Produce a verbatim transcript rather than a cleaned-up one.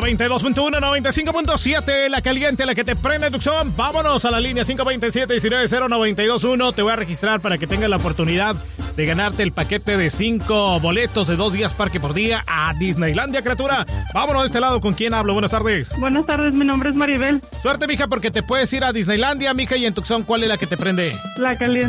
noventa y dos punto uno, noventa y cinco punto siete, la caliente, la que te prende, Tucson. Vámonos a la línea cinco dos siete, uno nueve cero, nueve dos uno. Te voy a registrar para que tengas la oportunidad de ganarte el paquete de cinco boletos de dos días parque por día a Disneylandia, criatura. Vámonos de este lado. ¿Con quién hablo? Buenas tardes. Buenas tardes, mi nombre es Maribel. Suerte, mija, porque te puedes ir a Disneylandia, mija, y en Tucson, ¿cuál es la que te prende? La caliente.